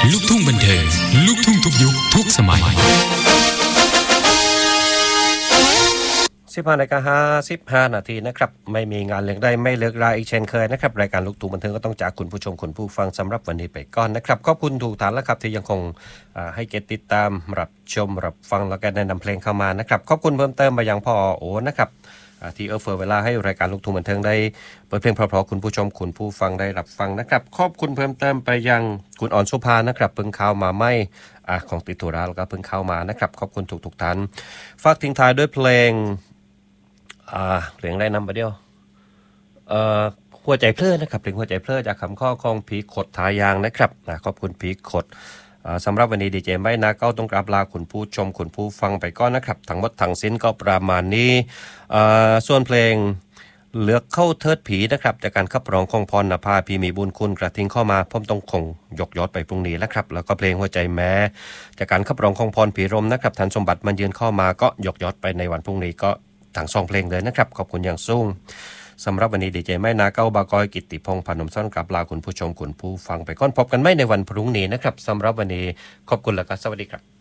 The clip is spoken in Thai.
ลูกทุ่งบันเทิงลูกทุ่งทุกยุคทุกสมัย 15:55 นาทีนะครับไม่มีงานเลิกได้ไม่เลิกราอีกเช่นเคยนะครับรายการลูกทุ่งบันเทิงก็ต้องจากคุณผู้ชมคุณผู้ฟังสำหรับวันนี้ไปก่อนนะครับขอบคุณทุกท่านแล้วครับที่ยังคงให้เกียรติติดตามรับชมรับฟังแล้วก็แนะนำเพลงเข้ามานะครับขอบคุณเพิ่มเติมไปยังพ่อโอนะครับที่เฟอร์เวลาให้รายการลูกทุ่งบันเทิงได้เปิดเพลงเพราะๆคุณผู้ชมคุณผู้ฟังได้รับฟังนะครับขอบคุณเพิ่มเติมไปยังคุณอ่อนสุภานะครับเพิ่งเข้ามาไม่ของติดธุระแล้วก็เพิ่งเข้ามานะครับขอบคุณทุกท่านฝากทิ้งท้ายด้วยเพลงเพลงได้นำไปเดียวหัวใจเพลิดนะครับเพลงหัวใจเพลิดจากคำข้อของผีขดทายางนะครับขอบคุณผีขดสำหรับวันนี้ดีเจไม่นะก็ต้องกราบลาคุณผู้ชมคุณผู้ฟังไปก่อนนะครับทั้งหมดทั้งสิ้นก็ประมาณนี้ส่วนเพลงเลือกเข้าเทิดผีนะครับจากการขับร้องของพรณภาพีมีบุญคุณกระทิงเข้ามาผมต้องคงยกยอดไปพรุ่งนี้แล้วครับแล้วก็เพลงหัวใจแม้จากการขับร้องของพรผีรมนะครับทันสมบัติมันยืนเข้ามาก็ยกยอดไปในวันพรุ่งนี้ก็ทั้งสองเพลงเลยนะครับขอบคุณอย่างสูงสำหรับวันนี้ดีเจไม่นาเก้าบากอยกิตติพงษ์พนมซ่อนกลับลาคุณผู้ชมคุณผู้ฟังไปก่อนพบกันไม่ในวันพรุ่งนี้นะครับสำหรับวันนี้ขอบคุณและก็สวัสดีครับ